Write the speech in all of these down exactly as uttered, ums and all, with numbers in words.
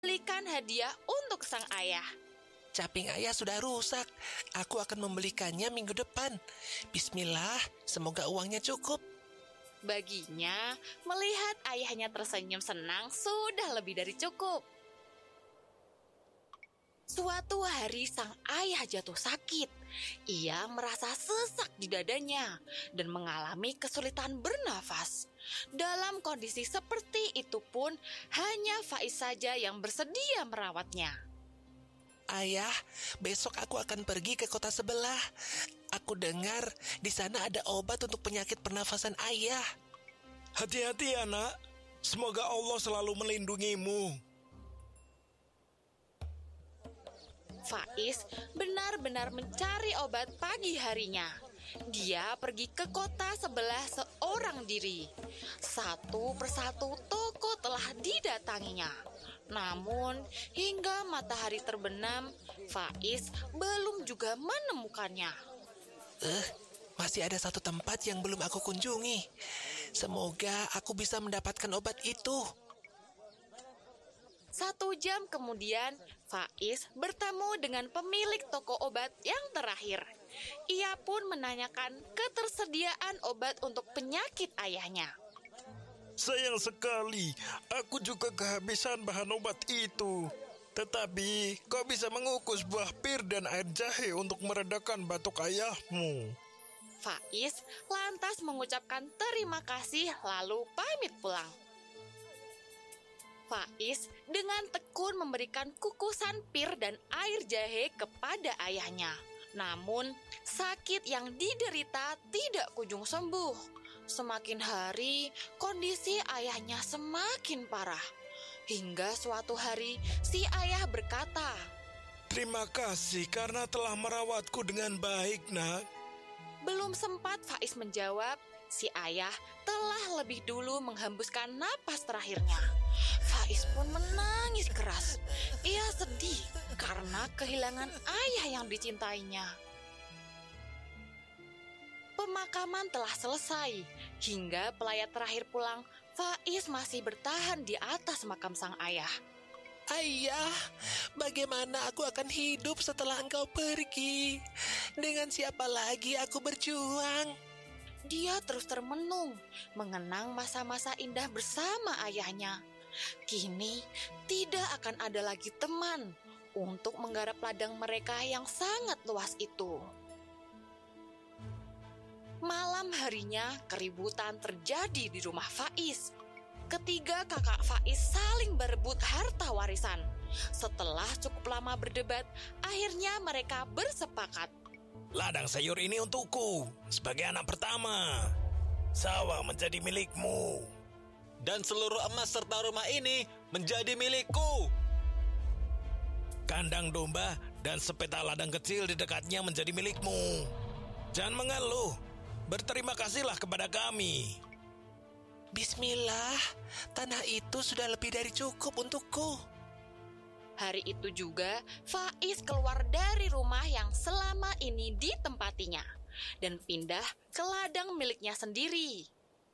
belikan hadiah untuk sang ayah. Caping ayah sudah rusak. Aku akan membelikannya minggu depan. Bismillah, semoga uangnya cukup. Baginya, melihat ayahnya tersenyum senang sudah lebih dari cukup. Suatu hari sang ayah jatuh sakit. Ia merasa sesak di dadanya dan mengalami kesulitan bernafas. Dalam kondisi seperti itu pun, hanya Faiz saja yang bersedia merawatnya. Ayah, besok aku akan pergi ke kota sebelah. Aku dengar di sana ada obat untuk penyakit pernafasan ayah. Hati-hati anak, semoga Allah selalu melindungimu. Faiz benar-benar mencari obat pagi harinya. Dia pergi ke kota sebelah seorang diri. Satu persatu toko telah didatanginya. Namun, hingga matahari terbenam, Faiz belum juga menemukannya. Eh, masih ada satu tempat yang belum aku kunjungi. Semoga aku bisa mendapatkan obat itu. Satu jam kemudian, Faiz bertemu dengan pemilik toko obat yang terakhir. Ia pun menanyakan ketersediaan obat untuk penyakit ayahnya. Sayang sekali, aku juga kehabisan bahan obat itu. Tetapi, kau bisa mengukus buah pir dan air jahe untuk meredakan batuk ayahmu. Faiz lantas mengucapkan terima kasih lalu pamit pulang. Faiz dengan tekun memberikan kukusan pir dan air jahe kepada ayahnya. Namun, sakit yang diderita tidak kunjung sembuh. Semakin hari, kondisi ayahnya semakin parah. Hingga suatu hari, si ayah berkata, Terima kasih karena telah merawatku dengan baik, nak. Belum sempat Faiz menjawab, si ayah telah lebih dulu menghembuskan napas terakhirnya. Faiz pun menangis keras. Ia sedih karena kehilangan ayah yang dicintainya. Pemakaman telah selesai. Hingga pelayat terakhir pulang, Faiz masih bertahan di atas makam sang ayah. Ayah, bagaimana aku akan hidup setelah engkau pergi? Dengan siapa lagi aku berjuang? Dia terus termenung, mengenang masa-masa indah bersama ayahnya. Kini tidak akan ada lagi teman untuk menggarap ladang mereka yang sangat luas itu. Malam harinya keributan terjadi di rumah Faiz. Ketiga kakak Faiz saling berebut harta warisan. Setelah cukup lama berdebat, akhirnya mereka bersepakat. Ladang sayur ini untukku, sebagai anak pertama. Sawah menjadi milikmu. Dan seluruh emas serta rumah ini menjadi milikku. Kandang domba dan sepeta ladang kecil di dekatnya menjadi milikmu. Jangan mengeluh, berterima kasihlah kepada kami. Bismillah, tanah itu sudah lebih dari cukup untukku. Hari itu juga, Faiz keluar dari rumah yang selama ini ditempatinya dan pindah ke ladang miliknya sendiri.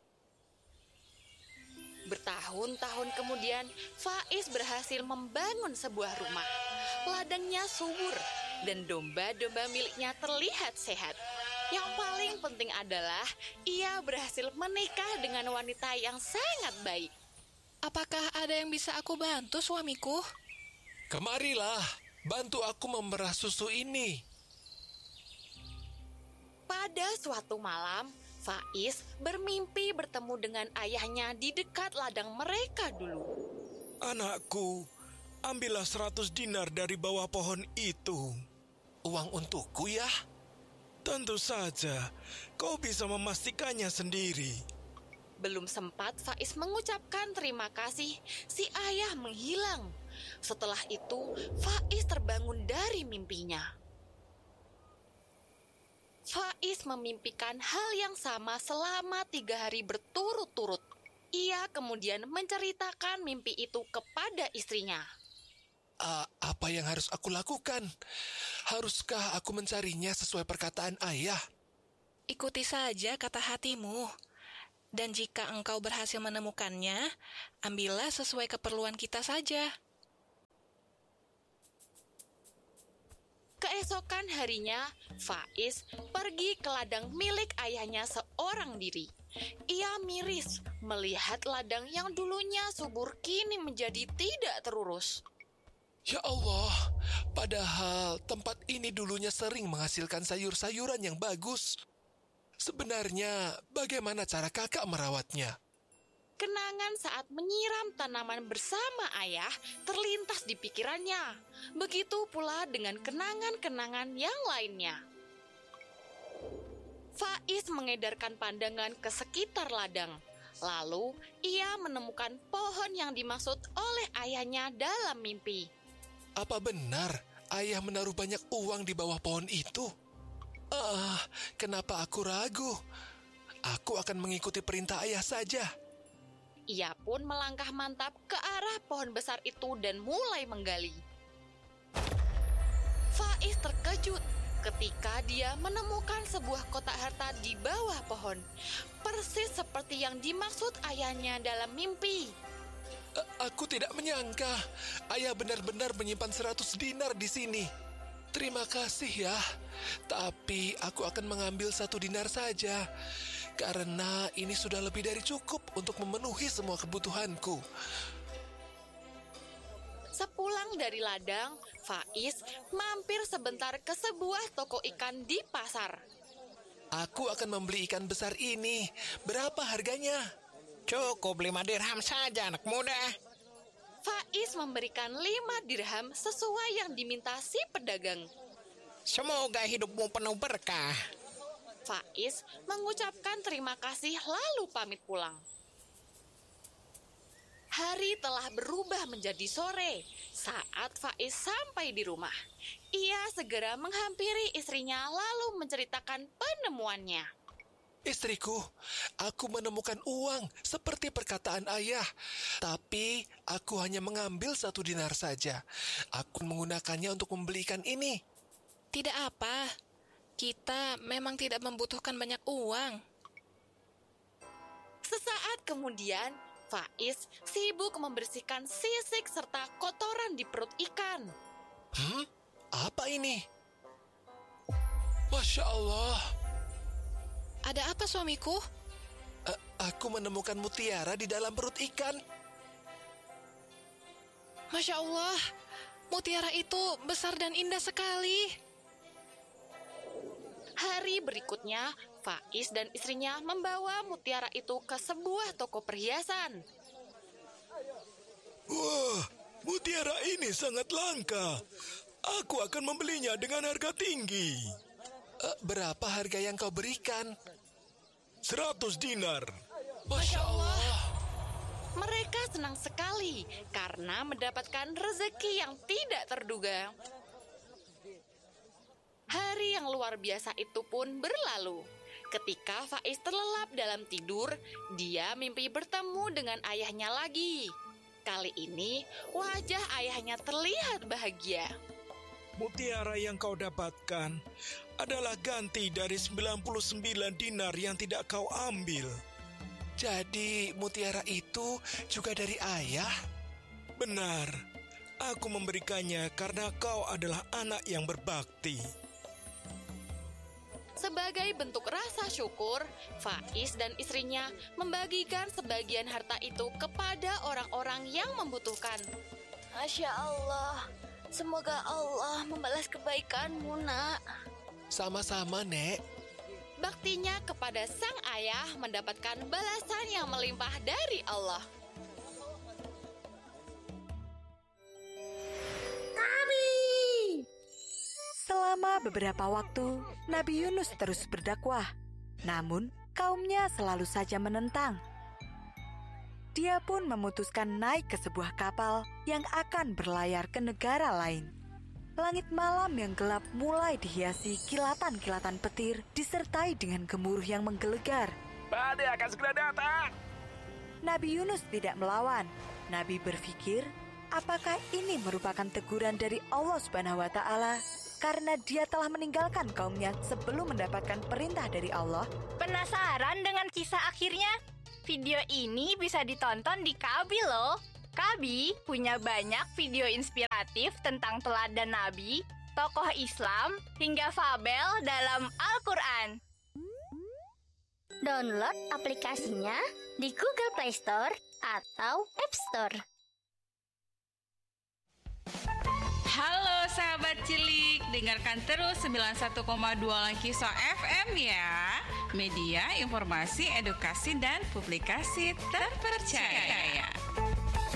Bertahun-tahun kemudian, Faiz berhasil membangun sebuah rumah. Ladangnya subur dan domba-domba miliknya terlihat sehat. Yang paling penting adalah ia berhasil menikah dengan wanita yang sangat baik. Apakah ada yang bisa aku bantu, suamiku? Kemarilah, bantu aku memerah susu ini. Pada suatu malam, Faiz bermimpi bertemu dengan ayahnya di dekat ladang mereka dulu. Anakku, ambillah seratus dinar dari bawah pohon itu. Uang untukku ya? Tentu saja, kau bisa memastikannya sendiri. Belum sempat Faiz mengucapkan terima kasih, si ayah menghilang. Setelah itu, Faiz terbangun dari mimpinya. Faiz memimpikan hal yang sama selama tiga hari berturut-turut. Ia kemudian menceritakan mimpi itu kepada istrinya. Uh, apa yang harus aku lakukan? Haruskah aku mencarinya sesuai perkataan ayah? Ikuti saja kata hatimu. Dan jika engkau berhasil menemukannya, ambillah sesuai keperluan kita saja. Keesokan harinya, Faiz pergi ke ladang milik ayahnya seorang diri. Ia miris melihat ladang yang dulunya subur kini menjadi tidak terurus. Ya Allah, padahal tempat ini dulunya sering menghasilkan sayur-sayuran yang bagus. Sebenarnya, bagaimana cara kakak merawatnya? Kenangan saat menyiram tanaman bersama ayah terlintas di pikirannya. Begitu pula dengan kenangan-kenangan yang lainnya. Faiz mengedarkan pandangan ke sekitar ladang. Lalu, ia menemukan pohon yang dimaksud oleh ayahnya dalam mimpi. Apa benar ayah menaruh banyak uang di bawah pohon itu? Ah, kenapa aku ragu? Aku akan mengikuti perintah ayah saja. Ia pun melangkah mantap ke arah pohon besar itu dan mulai menggali. Faiz terkejut ketika dia menemukan sebuah kotak harta di bawah pohon, persis seperti yang dimaksud ayahnya dalam mimpi. Aku tidak menyangka ayah benar-benar menyimpan seratus dinar di sini. Terima kasih ya, tapi aku akan mengambil satu dinar saja, karena ini sudah lebih dari cukup untuk memenuhi semua kebutuhanku. Sepulang dari ladang, Faiz mampir sebentar ke sebuah toko ikan di pasar. Aku akan membeli ikan besar ini. Berapa harganya? Cukup lima dirham saja, anak muda. Faiz memberikan lima dirham sesuai yang diminta si pedagang. Semoga hidupmu penuh berkah. Faiz mengucapkan terima kasih lalu pamit pulang. Hari telah berubah menjadi sore saat Faiz sampai di rumah. Ia segera menghampiri istrinya lalu menceritakan penemuannya. Istriku, aku menemukan uang seperti perkataan ayah, tapi aku hanya mengambil satu dinar saja. Aku menggunakannya untuk membeli ikan ini. Tidak apa, kita memang tidak membutuhkan banyak uang. Sesaat kemudian, Faiz sibuk membersihkan sisik serta kotoran di perut ikan. Hmm? Apa ini? Masya Allah. Ada apa suamiku? A- aku menemukan mutiara di dalam perut ikan. Masya Allah, mutiara itu besar dan indah sekali. Hari berikutnya, Faiz dan istrinya membawa mutiara itu ke sebuah toko perhiasan. Wah, mutiara ini sangat langka. Aku akan membelinya dengan harga tinggi. Uh, berapa harga yang kau berikan? Seratus dinar. Masya Allah. Mereka senang sekali karena mendapatkan rezeki yang tidak terduga. Hari yang luar biasa itu pun berlalu. Ketika Faiz terlelap dalam tidur, dia mimpi bertemu dengan ayahnya lagi. Kali ini, wajah ayahnya terlihat bahagia. Mutiara yang kau dapatkan adalah ganti dari sembilan puluh sembilan dinar yang tidak kau ambil. Jadi mutiara itu juga dari ayah? Benar, aku memberikannya karena kau adalah anak yang berbakti. Sebagai bentuk rasa syukur, Faiz dan istrinya membagikan sebagian harta itu kepada orang-orang yang membutuhkan. Masya Allah, semoga Allah membalas kebaikanmu, nak. Sama-sama, Nek. Baktinya kepada sang ayah mendapatkan balasan yang melimpah dari Allah. Selama beberapa waktu, Nabi Yunus terus berdakwah. Namun, kaumnya selalu saja menentang. Dia pun memutuskan naik ke sebuah kapal yang akan berlayar ke negara lain. Langit malam yang gelap mulai dihiasi kilatan-kilatan petir disertai dengan gemuruh yang menggelegar. Badai akan segera datang. Nabi Yunus tidak melawan. Nabi berpikir, apakah ini merupakan teguran dari Allah Subhanahu wa Ta'ala karena dia telah meninggalkan kaumnya sebelum mendapatkan perintah dari Allah? Penasaran dengan kisah akhirnya? Video ini bisa ditonton di Kabi loh. Kabi punya banyak video inspiratif tentang teladan Nabi, tokoh Islam, hingga fabel dalam Al-Quran. Download aplikasinya di Google Play Store atau App Store. Halo sahabat cilik, dengarkan terus sembilan puluh satu koma dua Langkiso F M ya. Media, informasi, edukasi, dan publikasi terpercaya.